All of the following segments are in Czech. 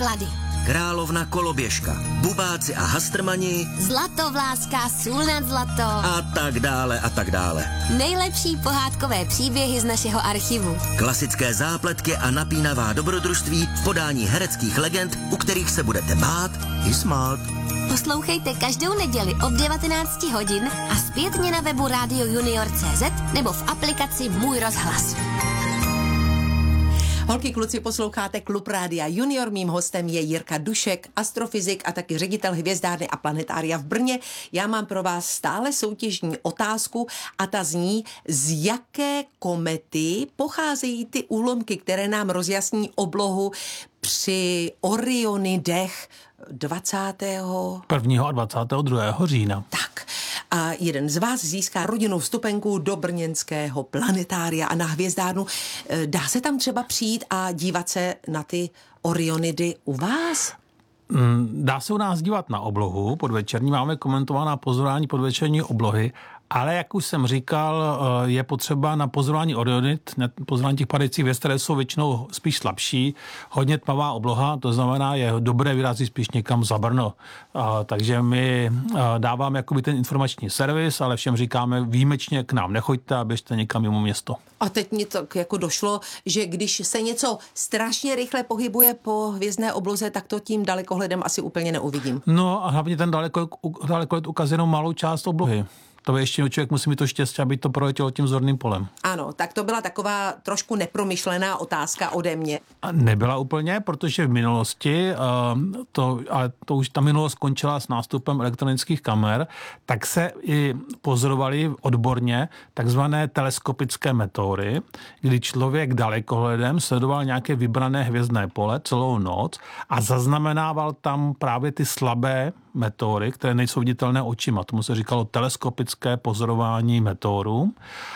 poklady. Královna koloběžka, bubáci a hastrmani, Zlatovláská, sůl nad zlato. a tak dále a tak dále. Nejlepší pohádkové příběhy z našeho archivu. Klasické zápletky a napínavá dobrodružství v podání hereckých legend, u kterých se budete bát i smát. Poslouchejte každou neděli od 19 hodin a zpětně na webu Radio Junior.cz nebo v aplikaci Můj rozhlas. Holky, kluci, posloucháte Klub Rádia Junior. Mým hostem je Jirka Dušek, astrofyzik a taky ředitel hvězdárny a planetária v Brně. Já mám pro vás stále soutěžní otázku a ta zní, z jaké komety pocházejí ty úlomky, které nám rozjasní oblohu při Orionidech 1. a 22. října. Tak. A jeden z vás získá rodinnou vstupenku do brněnského planetária a na hvězdárnu. Dá se tam třeba přijít a dívat se na ty Orionidy u vás? Dá se u nás dívat na oblohu podvečerní, máme komentovaná pozorování podvečerní oblohy, ale jak už jsem říkal, je potřeba na pozorování Orionid, na pozorování těch padajících hvězd, které jsou většinou spíš slabší, hodně tmavá obloha, to znamená, je dobré vyrazit spíš někam za Brno. Takže my dáváme jakoby ten informační servis, ale všem říkáme výjimečně k nám nechoďte a běžte někam mimo město. A teď mi to jako došlo, že když se něco strašně rychle pohybuje po hvězdné obloze, tak to tím dalekohledem asi úplně neuvidím. No a hlavně ten dalekohled ukazuje jenom malou část oblohy. To ještě člověk musí mít to štěstí, aby to proletělo tím zorným polem. Ano, tak to byla taková trošku nepromyšlená otázka ode mě. A nebyla úplně, protože v minulosti, ale to už ta minulost skončila s nástupem elektronických kamer, tak se i pozorovaly odborně takzvané teleskopické meteory, kdy člověk dalekohledem sledoval nějaké vybrané hvězdné pole celou noc a zaznamenával tam právě ty slabé meteory, které nejsou viditelné očima. Tomu se říkalo teleskopické pozorování meteorů.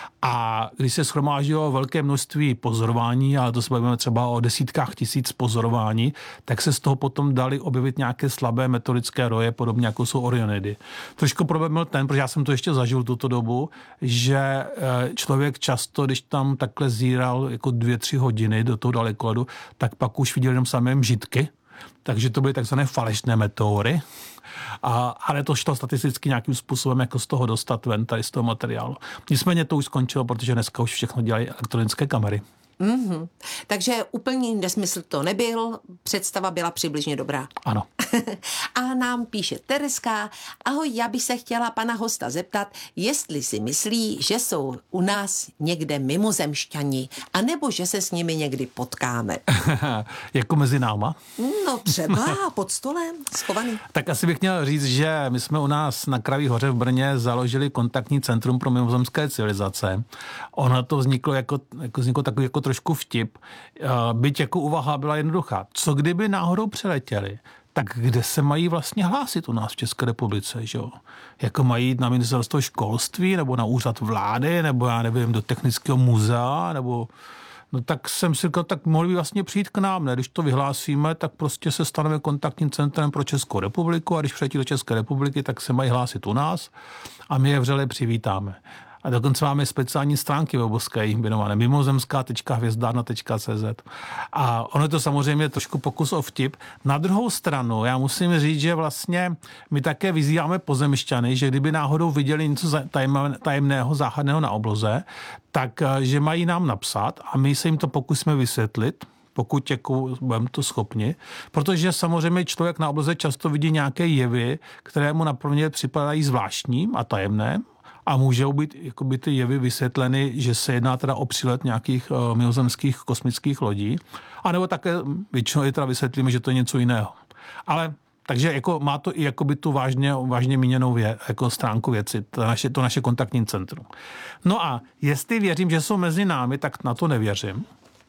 A když se shromáždilo velké množství pozorování, ale to se bavíme třeba o desítkách tisíc pozorování, tak se z toho potom dali objevit nějaké slabé meteorické roje, podobně jako jsou Orionidy. Trošku problém byl ten, protože já jsem to ještě zažil tuto dobu, že člověk často, když tam takhle zíral jako 2-3 hodiny do toho dalekohledu, tak pak už viděl jenom samé mžitky, takže to byly takzvané falešné meteory. Ale to šlo statisticky nějakým způsobem jako z toho dostat ven, tady z toho materiálu. Nicméně to už skončilo, protože dneska už všechno dělají elektronické kamery. Mm-hmm. Takže úplný nesmysl to nebyl, představa byla přibližně dobrá. Ano. A nám píše Tereska, ahoj, já bych se chtěla pana hosta zeptat, jestli si myslí, že jsou u nás někde mimozemšťani, anebo že se s nimi někdy potkáme. Jako mezi náma? No třeba pod stolem, schovaný. Tak asi bych měl říct, že my jsme u nás na Kraví hoře v Brně založili kontaktní centrum pro mimozemské civilizace. Ono to vzniklo vzniklo takový jako trošku vtip. Byť jako úvaha byla jednoduchá. Co kdyby náhodou přeletěli? Tak kde se mají vlastně hlásit u nás v České republice, že jo? Jako mají jít na ministerstvo školství, nebo na úřad vlády, nebo já nevím, do technického muzea, nebo... No tak jsem si říkal, tak mohli by vlastně přijít k nám, ne? Když to vyhlásíme, tak prostě se staneme kontaktním centrem pro Českou republiku a když přijetí do České republiky, tak se mají hlásit u nás a my je vřele přivítáme. A dokonce máme speciální stránky webovské jmenované mimozemská.hvězdárna.cz. A ono je to samozřejmě trošku pokus o vtip. Na druhou stranu, já musím říct, že vlastně my také vyzýváme pozemšťany, že kdyby náhodou viděli něco tajemného, záhadného na obloze, tak že mají nám napsat a my se jim to pokusíme vysvětlit, pokud jako budeme to schopni, protože samozřejmě člověk na obloze často vidí nějaké jevy, které mu naprvé připadají zvláštním a tajemné, a můžou být jakoby ty jevy vysvětleny, že se jedná teda o přílet nějakých mimozemských kosmických lodí, anebo také většinou i teda vysvětlíme, že to je něco jiného. Ale takže jako má to i jakoby tu vážně míněnou jako stránku věci, to naše kontaktní centrum. No a jestli věřím, že jsou mezi námi, tak na to nevěřím.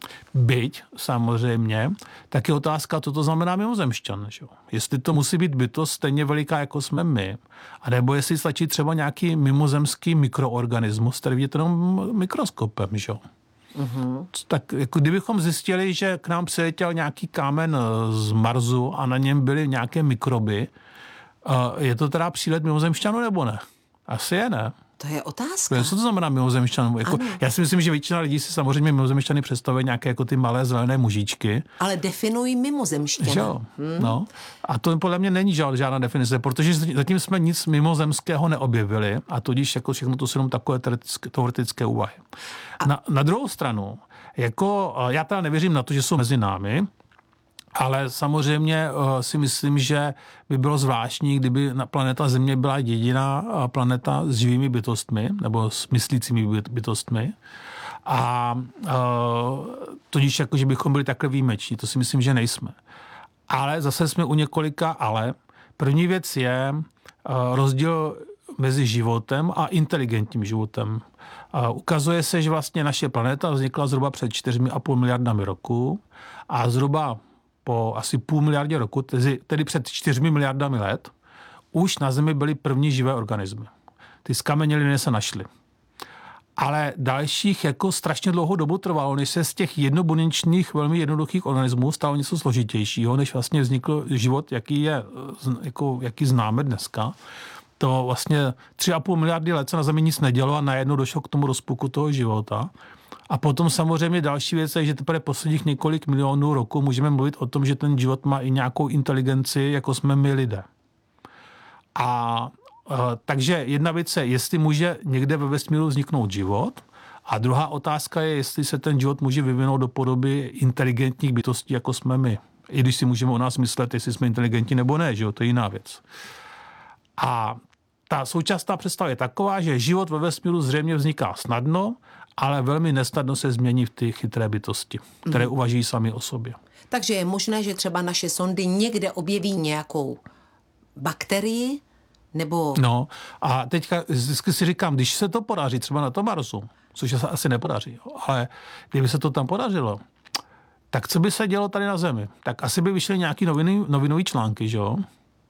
Byť samozřejmě, tak je otázka, co to znamená mimozemšťan. Že? Jestli to musí být bytost stejně veliká, jako jsme my, anebo jestli stačí třeba nějaký mimozemský mikroorganismus, který vidíte jenom mikroskopem. Že? Mm-hmm. Tak jako kdybychom zjistili, že k nám přiletěl nějaký kámen z Marsu a na něm byly nějaké mikroby, je to teda přílet mimozemšťanů nebo ne? Asi je, ne? To je otázka. Co to znamená mimozemšťan? Jako, já si myslím, že většina lidí si samozřejmě mimozemšťany představuje nějaké jako ty malé zelené mužičky. Ale definují mimozemšťana. Jo, no. A to podle mě není žádná definice, protože zatím jsme nic mimozemského neobjevili a tudíž jako všechno to jsou jenom takové teoretické úvahy. Na druhou stranu, jako já teda nevěřím na to, že jsou mezi námi, ale samozřejmě si myslím, že by bylo zvláštní, kdyby planeta Země byla jediná planeta s živými bytostmi nebo s myslícími bytostmi. A tudíž jako, že bychom byli takhle výjimeční, to si myslím, že nejsme. Ale zase jsme u několika ale. První věc je rozdíl mezi životem a inteligentním životem. Ukazuje se, že vlastně naše planeta vznikla zhruba před 4,5 miliardami roku a zhruba po asi půl miliardě roku, tedy před 4 miliardami let, už na Zemi byly první živé organismy. Ty zkameněliny se našly. Ale dalších jako strašně dlouhou dobu trvalo, než se z těch jednobuněčných, velmi jednoduchých organismů stalo něco složitějšího, než vlastně vznikl život, jaký známe dneska. To vlastně 3,5 miliardy let se na Zemi nic nedělo a najednou došlo k tomu rozpuku toho života. A potom samozřejmě další věc je, že teprve posledních několik milionů roků můžeme mluvit o tom, že ten život má i nějakou inteligenci, jako jsme my lidé. Takže jedna věc je, jestli může někde ve vesmíru vzniknout život, a druhá otázka je, jestli se ten život může vyvinout do podoby inteligentních bytostí, jako jsme my. I když si můžeme o nás myslet, jestli jsme inteligentní nebo ne, že jo, to je jiná věc. A ta současná představa je taková, že život ve vesmíru zřejmě vzniká snadno, ale velmi nesnadno se změní v ty chytré bytosti, které uvažují sami o sobě. Takže je možné, že třeba naše sondy někde objeví nějakou bakterii, nebo... No a teďka vždycky si říkám, když se to podaří třeba na tom Marsu, což se asi nepodaří, ale kdyby se to tam podařilo, tak co by se dělo tady na Zemi? Tak asi by vyšly nějaký novinový články, že jo?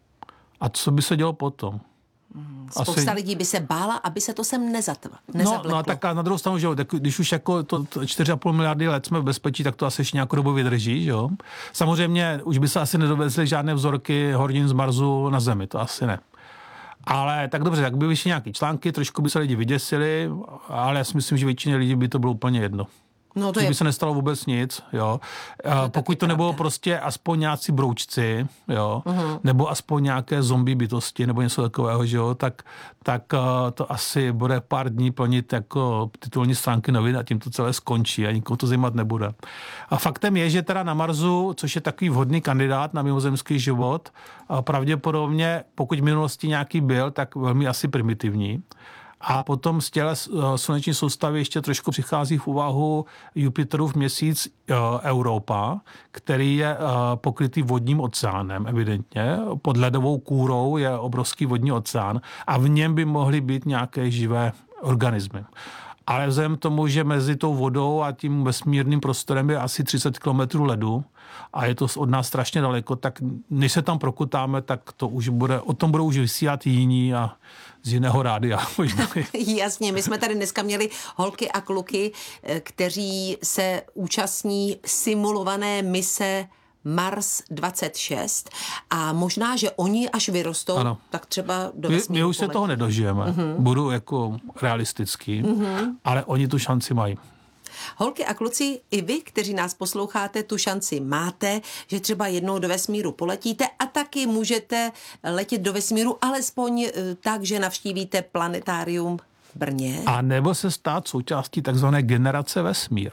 A co by se dělo potom? Spousta lidí by se bála, aby se to sem nezavleklo. No a tak na druhou stranu, že jo, když už jako to 4,5 miliardy let jsme v bezpečí, tak to asi ještě nějakou dobu vydrží, že jo. Samozřejmě už by se asi nedovezly žádné vzorky hornin z Marsu na Zemi, to asi ne. Ale tak dobře, tak by vyšly nějaký články, trošku by se lidi vyděsili, ale já si myslím, že většině lidí by to bylo úplně jedno. No to by se nestalo vůbec nic, jo. Pokud to nebbylo prostě aspoň nějací broučci, jo, nebo aspoň nějaké zombie bytosti, nebo něco takového, že jo, tak to asi bude pár dní plnit jako titulní stránky novin a tím to celé skončí a nikoho to zajímat nebude. A faktem je, že teda na Marsu, což je takový vhodný kandidát na mimozemský život, pravděpodobně, pokud v minulosti nějaký byl, tak velmi asi primitivní. A potom z těle sluneční soustavy ještě trošku přichází v úvahu Jupiterův měsíc Europa, který je pokrytý vodním oceánem, evidentně. Pod ledovou kůrou je obrovský vodní oceán a v něm by mohly být nějaké živé organismy. Ale vzhledem tomu, že mezi tou vodou a tím vesmírným prostorem je asi 30 kilometrů ledu a je to od nás strašně daleko, tak než se tam prokutáme, tak to už bude, o tom budou už vysílat jiní a z jiného rádia. Jasně, my jsme tady dneska měli holky a kluky, kteří se účastní simulované mise Mars 26 a možná, že oni až vyrostou, ano. Tak třeba do vesmíru. My už se toho nedožijeme. Budu jako realistický, ale oni tu šanci mají. Holky a kluci, i vy, kteří nás posloucháte, tu šanci máte, že třeba jednou do vesmíru poletíte a taky můžete letět do vesmíru alespoň tak, že navštívíte planetárium v Brně. A nebo se stát součástí takzvané generace vesmír.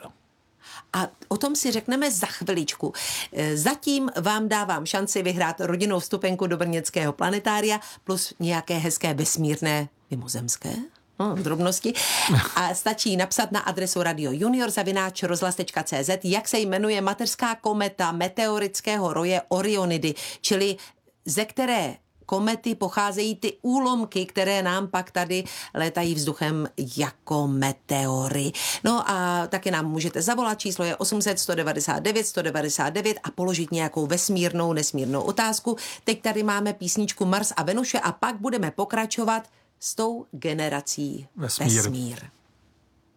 A o tom si řekneme za chviličku. Zatím vám dávám šanci vyhrát rodinnou vstupenku do brněnského planetária plus nějaké hezké vesmírné mimozemské drobnosti. A stačí napsat na adresu radiojunior@rozhlas.cz, jak se jmenuje mateřská kometa meteorického roje Orionidy, čili ze které komety pocházejí ty úlomky, které nám pak tady létají vzduchem jako meteory. No a taky nám můžete zavolat, číslo je 800 199 199 a položit nějakou vesmírnou, nesmírnou otázku. Teď tady máme písničku Mars a Venuše a pak budeme pokračovat s tou generací vesmír.